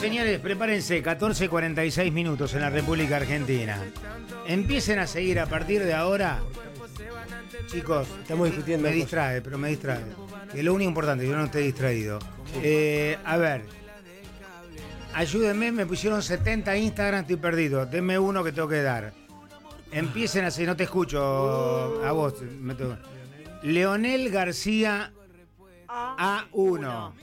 Señores, prepárense, 14:46 minutos en la República Argentina. Empiecen a seguir a partir de ahora. Chicos, estamos discutiendo. Me distrae. Que es lo único importante, yo no esté distraído. A ver, ayúdenme, me pusieron 70 Instagram, estoy perdido. Denme uno que tengo que dar. Empiecen a seguir, no te escucho a vos. Leonel García A1.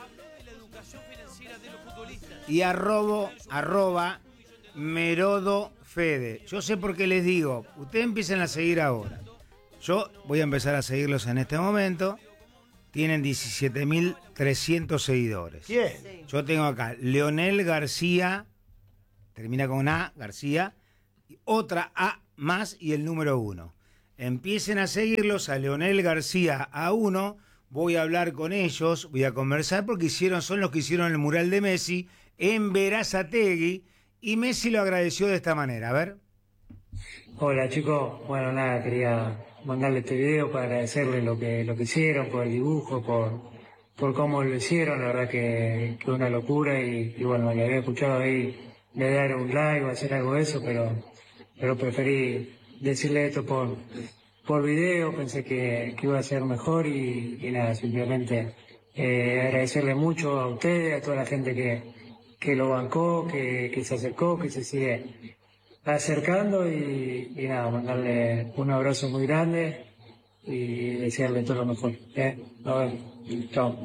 Y arroba Merodo Fede. Yo sé por qué les digo, ustedes empiecen a seguir ahora. Yo voy a empezar a seguirlos en este momento. Tienen 17.300 seguidores. ¿Quién? Yo tengo acá Leonel García, termina con A, García, y otra A más y el número 1. Empiecen a seguirlos a Leonel García A1. Voy a hablar con ellos, voy a conversar porque son los que hicieron el mural de Messi en Berazategui y Messi lo agradeció de esta manera. A ver. Hola chicos, bueno nada, quería mandarle este video para agradecerles lo que hicieron, por el dibujo, por cómo lo hicieron, la verdad que una locura y bueno, le había escuchado ahí de dar un like o hacer algo de eso, pero preferí decirle esto por video, pensé que iba a ser mejor y nada, simplemente agradecerle mucho a ustedes, a toda la gente que lo bancó, que se acercó, que se sigue acercando y nada, mandarle un abrazo muy grande y desearle todo lo mejor. Nos vemos. Chao.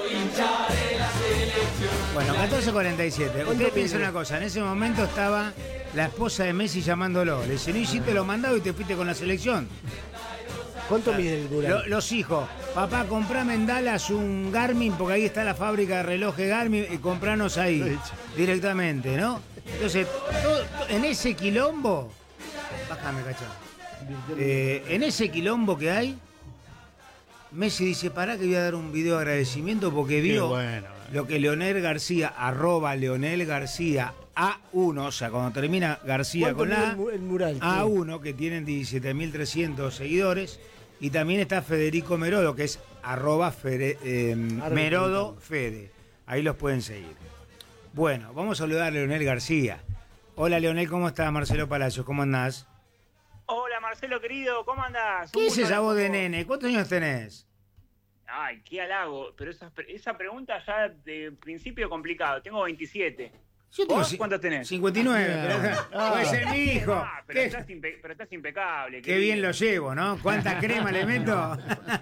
Bueno, 14:47. Usted piensa una cosa, en ese momento estaba la esposa de Messi llamándolo. Le dice, no hiciste lo mandado y te fuiste con la selección. ¿Cuánto mide el mural? Los hijos, papá, comprame en Dallas un Garmin, porque ahí está la fábrica de relojes Garmin, y compranos ahí directamente, ¿no? Entonces, en ese quilombo, bájame, cachón. En ese quilombo que hay, Messi dice, pará que voy a dar un video de agradecimiento porque vio lo que Leonel García, arroba Leonel García A1, o sea, cuando termina García con la el mural, A1, que tienen 17.300 seguidores, y también está Federico Merodo, que es arroba Merodo Fede. Ahí los pueden seguir. Bueno, vamos a saludar a Leonel García. Hola Leonel, ¿cómo estás? Marcelo Palacios, ¿cómo andás? Hola Marcelo querido, ¿cómo andás? ¿Qué es esa voz de nene? ¿Cuántos años tenés? Ay, qué halago, pero esa pregunta ya de principio complicado. Tengo 27. ¿Vos cuántos tenés? 59. Puede ser mi hijo. Pero estás impecable. Qué bien lo llevo, ¿no? ¿Cuánta crema le meto?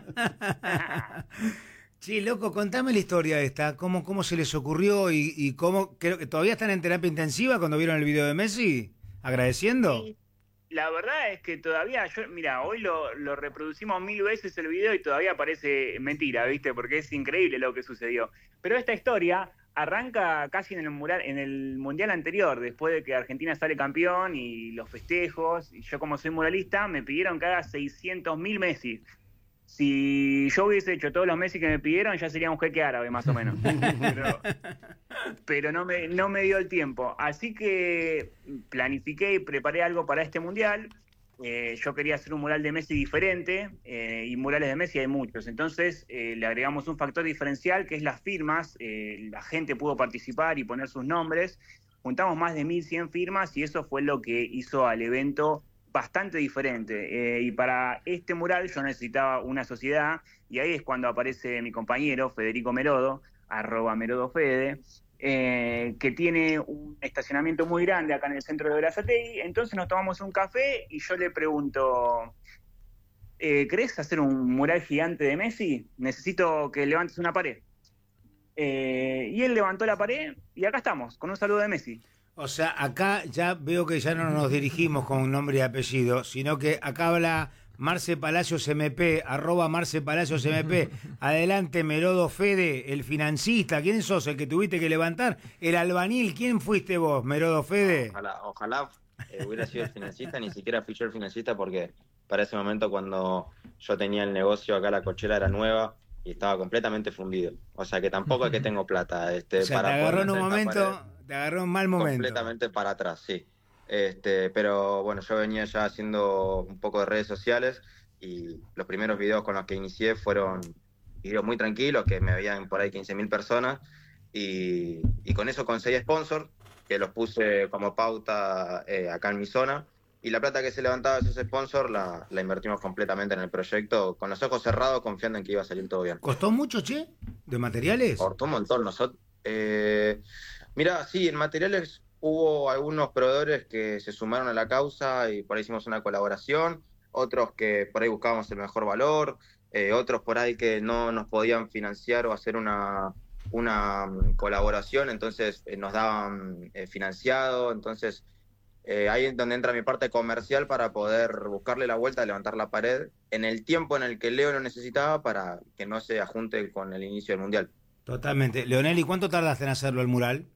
Sí, loco, contame la historia esta. ¿Cómo se les ocurrió y cómo? Creo que todavía están en terapia intensiva cuando vieron el video de Messi, agradeciendo. Sí. La verdad es que todavía, hoy lo reproducimos 1000 veces el video y todavía parece mentira, ¿viste? Porque es increíble lo que sucedió. Pero esta historia arranca casi en el mundial anterior, después de que Argentina sale campeón y los festejos. Y yo, como soy muralista, me pidieron que haga 600.000 Messi. Si yo hubiese hecho todos los Messi que me pidieron, ya sería un jeque árabe, más o menos. Pero no me dio el tiempo. Así que planifiqué y preparé algo para este mundial. Yo quería hacer un mural de Messi diferente, y murales de Messi hay muchos. Entonces le agregamos un factor diferencial, que es las firmas. La gente pudo participar y poner sus nombres. Juntamos más de 1.100 firmas y eso fue lo que hizo al evento bastante diferente, y para este mural yo necesitaba una sociedad, y ahí es cuando aparece mi compañero Federico Merodo, arroba Merodo Fede, que tiene un estacionamiento muy grande acá en el centro de Berazategui. Entonces nos tomamos un café y yo le pregunto, ¿querés hacer un mural gigante de Messi? Necesito que levantes una pared. Y él levantó la pared y acá estamos, con un saludo de Messi. O sea, acá ya veo que ya no nos dirigimos con nombre y apellido, sino que acá habla Marce Palacios MP, arroba Marce Palacios MP. Adelante, Merodo Fede, el financista. ¿Quién sos? ¿El que tuviste que levantar? ¿El albañil? ¿Quién fuiste vos, Merodo Fede? Ojalá hubiera sido el financista, ni siquiera fui yo el financista, porque para ese momento, cuando yo tenía el negocio acá, la cochera era nueva y estaba completamente fundido. O sea que tampoco es que tengo plata. O sea, para te agarró en un momento... Te agarró en mal momento. Completamente para atrás, sí. Pero bueno, yo venía ya haciendo un poco de redes sociales y los primeros videos con los que inicié fueron videos muy tranquilos, que me veían por ahí 15.000 personas, y con eso conseguí sponsors, que los puse como pauta acá en mi zona, y la plata que se levantaba de esos sponsors la invertimos completamente en el proyecto, con los ojos cerrados, confiando en que iba a salir todo bien. ¿Costó mucho, che? ¿De materiales? Costó un montón. Mirá, sí, en materiales hubo algunos proveedores que se sumaron a la causa y por ahí hicimos una colaboración, otros que por ahí buscábamos el mejor valor, otros por ahí que no nos podían financiar o hacer una colaboración, entonces nos daban financiado, entonces ahí es donde entra mi parte comercial para poder buscarle la vuelta a levantar la pared en el tiempo en el que Leo lo necesitaba para que no se ajunte con el inicio del Mundial. Totalmente. Leonel, ¿y cuánto tardaste en hacerlo el mural?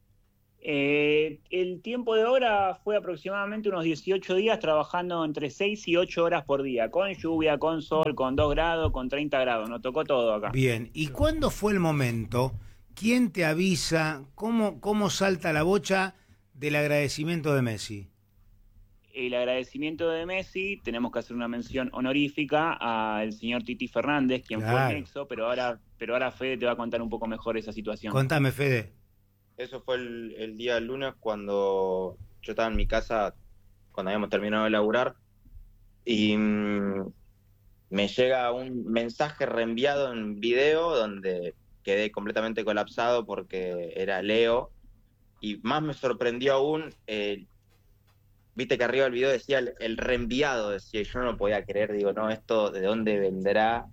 El tiempo de obra fue aproximadamente unos 18 días trabajando entre 6 y 8 horas por día, con lluvia, con sol, con 2 grados, con 30 grados, nos tocó todo acá. Bien, ¿y cuándo fue el momento? ¿Quién te avisa? ¿Cómo salta la bocha del agradecimiento de Messi? El agradecimiento de Messi, tenemos que hacer una mención honorífica al señor Titi Fernández, quien fue el nexo, pero ahora Fede te va a contar un poco mejor esa situación. Contame, Fede. Eso fue el día del lunes cuando yo estaba en mi casa, cuando habíamos terminado de laburar, y me llega un mensaje reenviado en video donde quedé completamente colapsado porque era Leo, y más me sorprendió aún, viste que arriba del video decía el reenviado, decía, y yo no lo podía creer, digo, no, esto de dónde vendrá.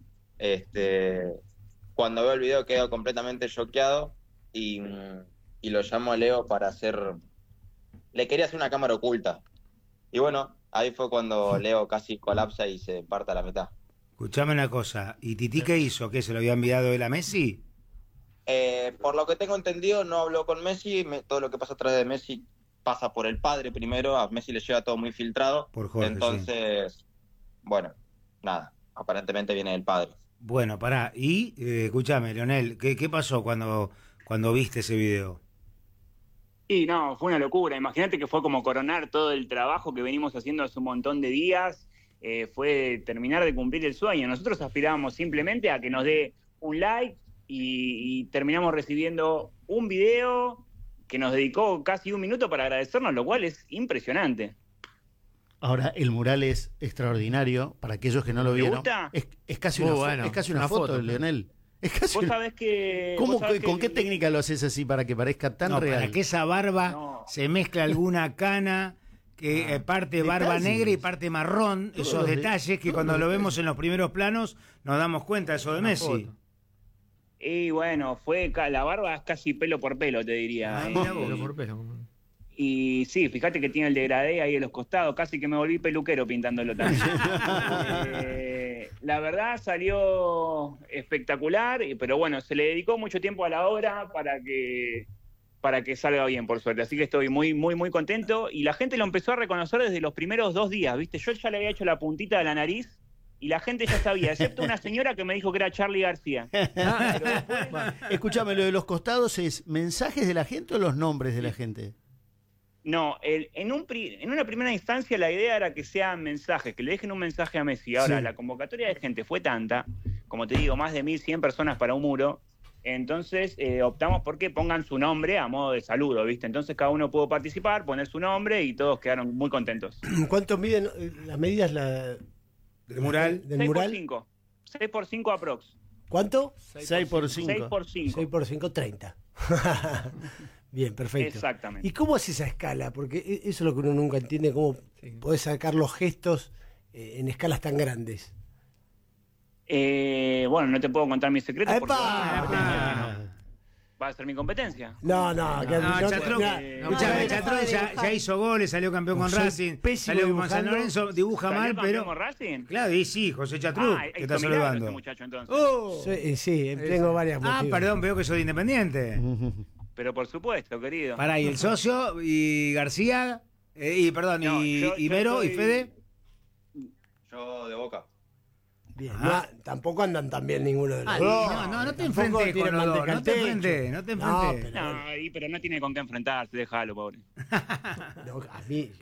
Cuando veo el video quedo completamente choqueado y lo llamo a Leo para le quería hacer una cámara oculta, y bueno, ahí fue cuando Leo casi colapsa y se parte a la mitad. Escuchame una cosa, ¿y Titi qué hizo? ¿Qué, se lo había enviado él a Messi? Por lo que tengo entendido, no habló con Messi, todo lo que pasa atrás de Messi pasa por el padre primero, a Messi le llega todo muy filtrado, por Jorge, entonces, sí. Bueno, nada, aparentemente viene del padre. Bueno, pará, y escúchame, Leonel, ¿qué pasó cuando viste ese video? Y no, fue una locura, imagínate que fue como coronar todo el trabajo que venimos haciendo hace un montón de días, fue terminar de cumplir el sueño. Nosotros aspirábamos simplemente a que nos dé un like y terminamos recibiendo un video que nos dedicó casi un minuto para agradecernos, lo cual es impresionante. Ahora, el mural es extraordinario, para aquellos que no lo vieron. ¿Te gusta? Es casi una foto de Leonel. Vos sabés que... ¿Con qué técnica lo haces así para que parezca tan real? Para que esa barba se mezcla alguna cana, que parte barba negra y parte marrón, esos detalles que cuando lo vemos en los primeros planos nos damos cuenta, eso de Messi. Foto. Y bueno, la barba es casi pelo por pelo, te diría. Pelo por pelo. Y sí, fíjate que tiene el degradé ahí en los costados, casi que me volví peluquero pintándolo también. La verdad salió espectacular, pero bueno, se le dedicó mucho tiempo a la obra para que salga bien, por suerte. Así que estoy muy, muy, muy contento. Y la gente lo empezó a reconocer desde los primeros 2 días, ¿viste? Yo ya le había hecho la puntita de la nariz y la gente ya sabía, excepto una señora que me dijo que era Charly García. Escúchame, lo de los costados es mensajes de la gente o los nombres de la gente. No, en una primera instancia la idea era que sean mensajes, que le dejen un mensaje a Messi. Ahora, la convocatoria de gente fue tanta, como te digo, más de 1.100 personas para un muro, entonces optamos por que pongan su nombre a modo de saludo, ¿viste? Entonces cada uno pudo participar, poner su nombre y todos quedaron muy contentos. ¿Cuánto miden las medidas del mural? 6 por 5 aprox. ¿Cuánto? 6 por 5. 6 por 5. 6 por 5, 30. Bien, perfecto. Exactamente. ¿Y cómo hace esa escala? Porque eso es lo que uno nunca entiende, cómo podés sacar los gestos en escalas tan grandes. Bueno, no te puedo contar mis secretos porque ¿Va a ser mi competencia? No, Chatrón ya hizo goles, salió campeón con Racing, salió con San Lorenzo, dibuja mal, pero... con Racing? Claro, y sí, José Chatrún, que está saludando. Muchacho, entonces. Sí, tengo varias motivos. Perdón, veo que soy independiente. Pero por supuesto, querido. Pará, ¿y el socio? ¿Y García? ¿Y Mero? ¿Y Fede? Yo de Boca. Bien, tampoco andan tan bien ninguno de los dos. No te enfrentes con los dos, no te enfrentes. Pero no tiene con qué enfrentarse, déjalo, pobre. A mí...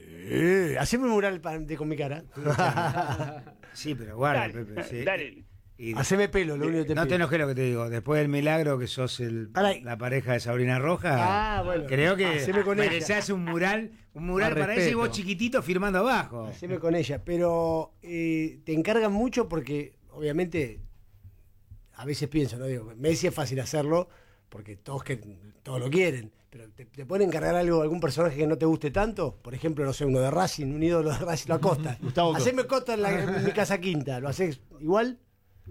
haceme un mural con mi cara. Sí, pero guarda, Pepe. Sí. Dale. Haceme pelo, lo único que te No pido. te enojes lo que te digo. Después del milagro que sos la pareja de Sabrina Roja, bueno. creo que Haceme con ella. merecés un mural Más para ella y vos respeto. chiquitito firmando abajo. Haceme con ella. Pero te encargan mucho porque, obviamente, a veces pienso, ¿no? Digo, Messi es fácil hacerlo porque todos lo quieren. Pero ¿te pueden encargar algún personaje que no te guste tanto? Por ejemplo, no sé, uno de Racing, un ídolo de Racing, lo Acosta. Gustavo Costa. Haceme Costa en mi casa quinta. ¿Lo haces igual?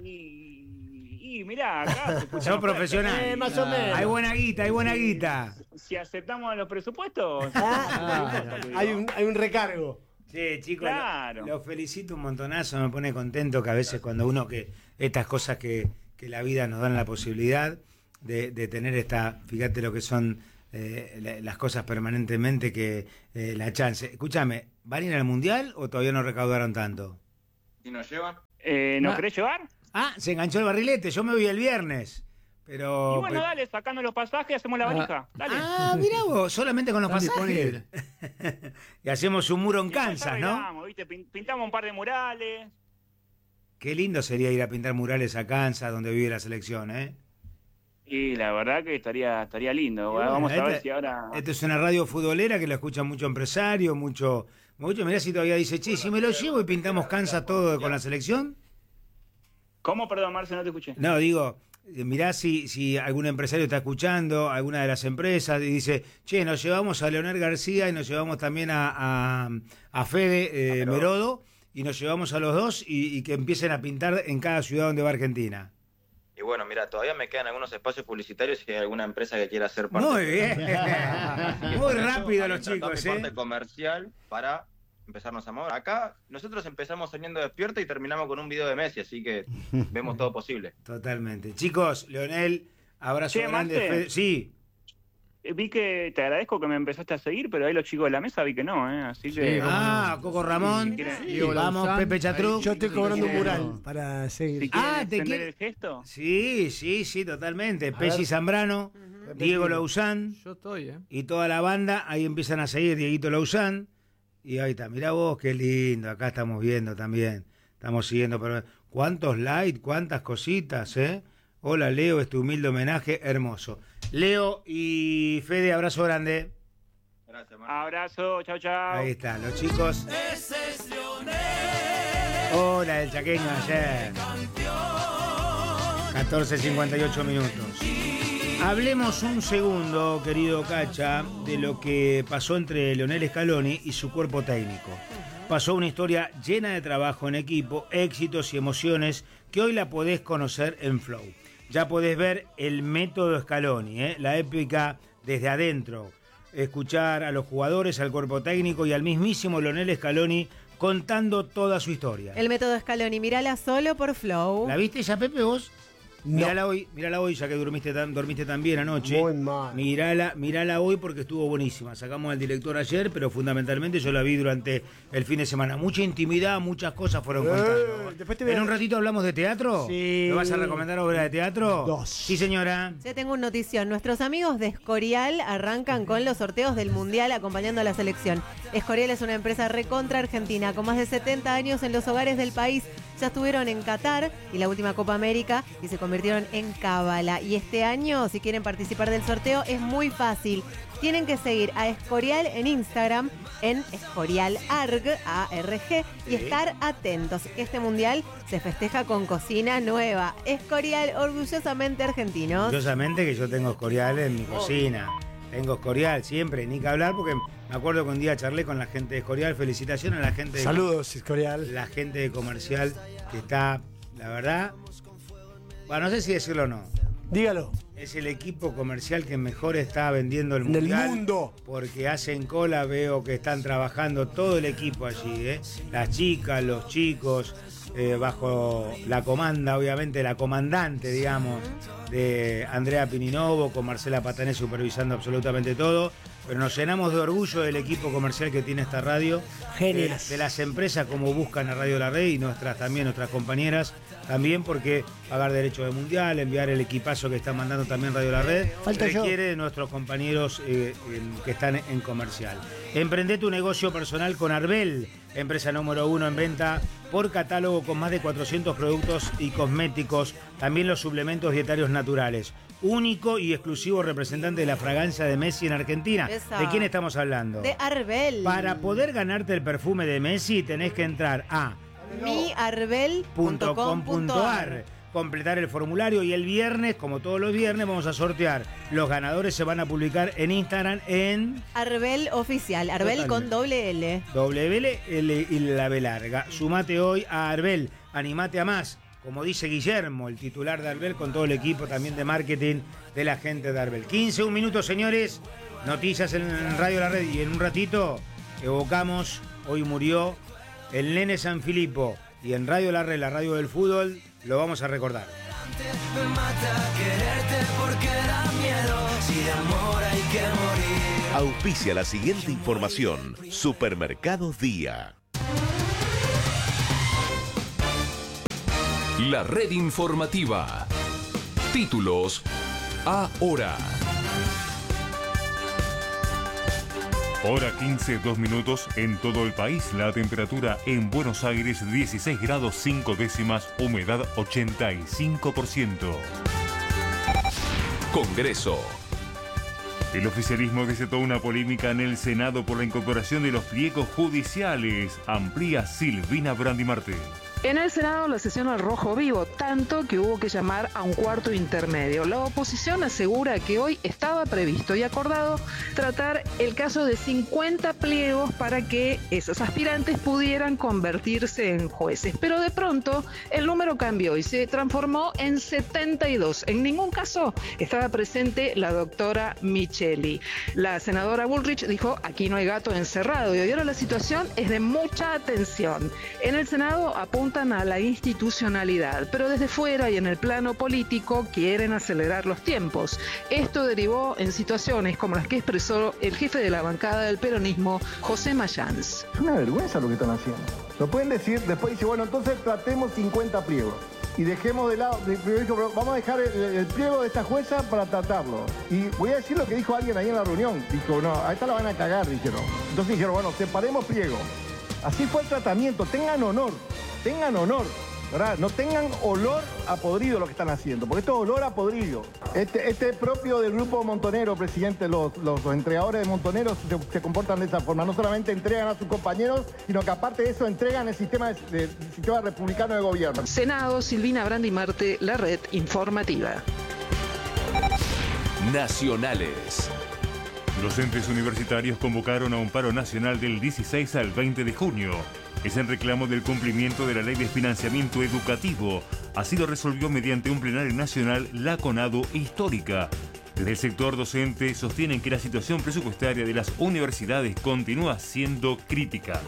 Y mirá, acá... Sos profesional. Más o menos. Hay buena guita, hay buena guita. Si aceptamos los presupuestos... Hay un recargo. Sí, chicos, Claro. los felicito un montonazo, me pone contento que a veces cuando estas cosas que la vida nos dan la posibilidad de tener fíjate lo que son las cosas permanentemente, que la chance. Escúchame, ¿van a ir al Mundial o todavía no recaudaron tanto? ¿Y nos llevan? ¿Nos querés llevar? Ah, se enganchó el barrilete, yo me voy el viernes. Pero. Y bueno, dale, sacando los pasajes, hacemos la valija. Dale. Mirá vos, solamente con los Están pasajes. Y hacemos un muro en Y después Kansas, ya ¿no? arreglamos, ¿viste? Pintamos un par de murales. Qué lindo sería ir a pintar murales a Kansas, donde vive la selección, ¿eh? Y la verdad que estaría lindo. Bueno, Vamos a ver si ahora... Esta es una radio futbolera que la escuchan mucho empresario, mucho. Mirá si todavía dice, che, si me lo llevo y pintamos Kansas todo con la selección. ¿Cómo? Perdón, Marce, no te escuché. No, digo, mirá si algún empresario está escuchando, alguna de las empresas, y dice, che, nos llevamos a Leonel García y nos llevamos también a Fede Merodo, y nos llevamos a los dos y que empiecen a pintar en cada ciudad donde va Argentina. Y bueno, mira, todavía me quedan algunos espacios publicitarios si hay alguna empresa que quiera hacer parte. Muy bien. Muy rápido los Tratar chicos, mi parte comercial para empezarnos a mover. Acá nosotros empezamos saliendo despierta y terminamos con un video de Messi, así que vemos todo posible. Totalmente. Chicos, Leonel, abrazo Che, grande. Marce. Fede. Sí. Vi que te agradezco que me empezaste a seguir, pero ahí los chicos de la mesa vi que no, ¿eh? Así que... Coco Ramón. Diego Vamos, Lauzán. Pepe Chatruc. Yo estoy cobrando un Sí. mural para seguir. Si quieren ¿te extender quiere? el gesto... Sí, totalmente. A Pesci ver. Zambrano, Diego Lauzán Yo estoy, y toda la banda, ahí empiezan a seguir Dieguito Lauzán. Y ahí está, mirá vos, qué lindo, acá estamos viendo también. Estamos siguiendo, pero cuántos likes, cuántas cositas, ¿eh? Hola Leo, este humilde homenaje, hermoso. Leo y Fede, abrazo grande. Gracias, Marco. Abrazo, chao, chao. Ahí están, los chicos. Hola, el chaqueño ayer. 14:58 minutos. Hablemos un segundo, querido Cacha, de lo que pasó entre Lionel Scaloni y su cuerpo técnico. Pasó una historia llena de trabajo en equipo, éxitos y emociones que hoy la podés conocer en Flow. Ya podés ver el método Scaloni, la épica desde adentro. Escuchar a los jugadores, al cuerpo técnico y al mismísimo Lionel Scaloni contando toda su historia. El método Scaloni, mírala solo por Flow. ¿La viste ya, Pepe, vos? No. Mírala hoy, ya que dormiste tan bien anoche. Muy mal. Mírala hoy porque estuvo buenísima. Sacamos al director ayer, pero fundamentalmente yo la vi durante el fin de semana. Mucha intimidad, muchas cosas fueron contando. después te voy a- ¿En un ratito hablamos de teatro? Sí. ¿Me vas a recomendar obra de teatro? 2. Sí, señora. Ya tengo una notición. Nuestros amigos de Escorial arrancan con los sorteos del Mundial acompañando a la selección. Escorial es una empresa recontra argentina con más de 70 años en los hogares del país. Ya estuvieron en Qatar y la última Copa América y se convirtieron en cábala. Y este año, si quieren participar del sorteo, es muy fácil. Tienen que seguir a Escorial en Instagram, en EscorialArg, A-R-G, y estar atentos. Este mundial se festeja con cocina nueva. Escorial, orgullosamente argentinos. Orgullosamente que yo tengo Escorial en mi cocina. Tengo Escorial siempre, ni que hablar, porque me acuerdo que un día charlé con la gente de Escorial. Felicitaciones a la gente de Saludos, Escorial. la gente de comercial que está, la verdad, bueno, no sé si decirlo o no, Dígalo. es el equipo comercial que mejor está vendiendo el En el mundial. mundo. Porque hacen cola, veo que están trabajando todo el equipo allí, las chicas, los chicos, bajo la comanda, obviamente la comandante, digamos, de Andrea Pininovo, con Marcela Patané supervisando absolutamente todo. pero nos llenamos de orgullo del equipo comercial que tiene esta radio, Genios. de las empresas como buscan a Radio La Red y nuestras compañeras, también porque pagar derechos de mundial, enviar el equipazo que está mandando también Radio La Red, requiere de nuestros compañeros que están en comercial. Emprende tu negocio personal con Arbel, empresa número 1 en venta por catálogo con más de 400 productos y cosméticos, también los suplementos dietarios naturales. Único y exclusivo representante de la fragancia de Messi en Argentina. Esa. ¿De quién estamos hablando? De Arbel. Para poder ganarte el perfume de Messi tenés que entrar a miarbel.com.ar. completar el formulario y el viernes, como todos los viernes, vamos a sortear. Los ganadores se van a publicar en Instagram en Arbel Oficial. Arbel con doble L. L y la B larga. Sumate hoy a Arbel, animate a más. Como dice Guillermo, el titular de Arbel, con todo el equipo también de marketing de la gente de Arbel. 15 minutos, señores. Noticias en Radio La Red y en un ratito evocamos, hoy murió el Nene Sanfilippo y en Radio La Red, la radio del fútbol, lo vamos a recordar. Me mata quererte porque da miedo, si de amor hay que morir. Auspicia la siguiente información. Supermercados Día. La red informativa. Títulos ahora. Hora 15, 2 minutos en todo el país. La temperatura en Buenos Aires 16 grados 5 décimas, humedad 85%. Congreso. El oficialismo desató una polémica en el Senado por la incorporación de los pliegos judiciales. Amplía Silvina Brandimarte. En el Senado la sesión al rojo vivo, tanto que hubo que llamar a un cuarto intermedio. La oposición asegura que hoy estaba previsto y acordado tratar el caso de 50 pliegos para que esos aspirantes pudieran convertirse en jueces. Pero de pronto el número cambió y se transformó en 72. En ningún caso estaba presente la doctora Micheli. La senadora Bullrich dijo, aquí no hay gato encerrado, y ahora la situación es de mucha atención. En el Senado apuntan a la institucionalidad, pero desde fuera y en el plano político quieren acelerar los tiempos. Esto derivó en situaciones como las que expresó el jefe de la bancada del peronismo, José Mayans. Es una vergüenza lo que están haciendo. Lo pueden decir, después dice, bueno, entonces tratemos 50 pliegos y dejemos de lado, vamos a dejar el pliego de esta jueza para tratarlo. Y voy a decir lo que dijo alguien ahí en la reunión. Dijo, no, a esta la van a cagar, dijeron. Entonces dijeron, bueno, separemos pliego. Así fue el tratamiento, tengan honor, ¿verdad? No tengan olor a podrido lo que están haciendo, porque esto es olor a podrido. Este es propio del grupo Montonero, presidente. Los entregadores de Montoneros se comportan de esa forma. No solamente entregan a sus compañeros, sino que aparte de eso entregan el sistema republicano de gobierno. Senado, Silvina Brandimarte, la red informativa. Nacionales. Docentes universitarios convocaron a un paro nacional del 16 al 20 de junio. Es en reclamo del cumplimiento de la Ley de Financiamiento Educativo. Así lo resolvió mediante un plenario nacional la CONADU histórica. Desde el sector docente sostienen que la situación presupuestaria de las universidades continúa siendo crítica.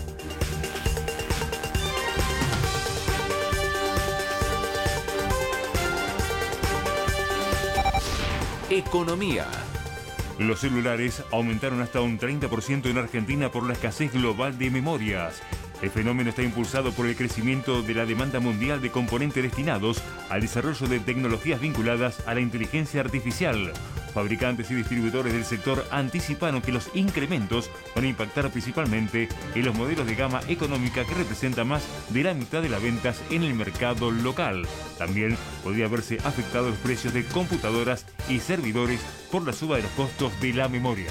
Economía. Los celulares aumentaron hasta un 30% en Argentina por la escasez global de memorias. El fenómeno está impulsado por el crecimiento de la demanda mundial de componentes destinados al desarrollo de tecnologías vinculadas a la inteligencia artificial. Fabricantes y distribuidores del sector anticiparon que los incrementos van a impactar principalmente en los modelos de gama económica, que representa más de la mitad de las ventas en el mercado local. También podría verse afectados los precios de computadoras y servidores por la suba de los costos de la memoria.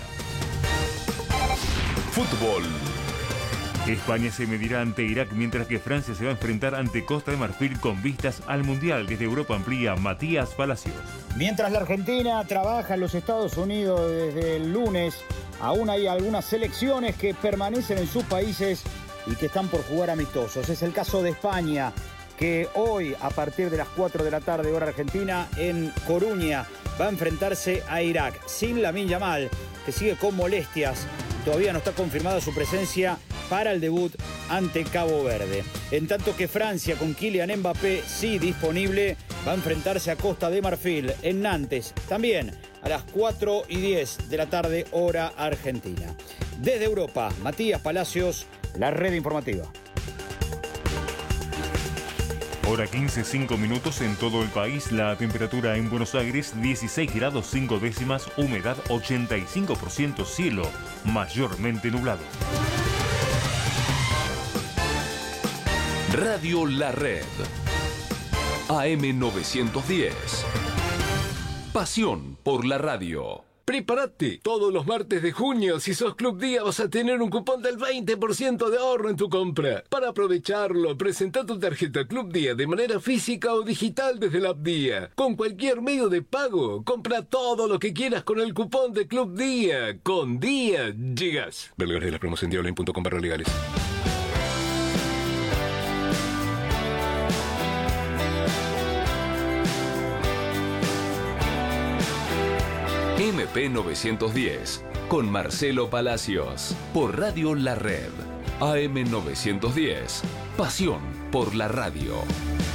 Fútbol. España se medirá ante Irak, mientras que Francia se va a enfrentar ante Costa de Marfil con vistas al Mundial. Desde Europa amplía Matías Palacios. Mientras la Argentina trabaja en los Estados Unidos desde el lunes, aún hay algunas selecciones que permanecen en sus países y que están por jugar amistosos. Es el caso de España, que hoy, a partir de las 4 de la tarde, hora argentina, en Coruña, va a enfrentarse a Irak, sin Lamine Yamal, que sigue con molestias. Todavía no está confirmada su presencia para el debut ante Cabo Verde. En tanto que Francia, con Kylian Mbappé sí disponible, va a enfrentarse a Costa de Marfil en Nantes, también a las 4:10 de la tarde, hora argentina. Desde Europa, Matías Palacios, la red informativa. Hora 15, 5 minutos en todo el país. La temperatura en Buenos Aires 16 grados 5 décimas, humedad 85%, cielo mayormente nublado. Radio La Red. AM 910. Pasión por la radio. Prepárate, todos los martes de junio, si sos Club Día, vas a tener un cupón del 20% de ahorro en tu compra. Para aprovecharlo, presenta tu tarjeta Club Día de manera física o digital desde la app Día. Con cualquier medio de pago, compra todo lo que quieras con el cupón de Club Día. Con Día llegas. Ver lugares de la promoción diablo.com/legales. MP 910 con Marcelo Palacios por Radio La Red. AM 910. Pasión por la radio.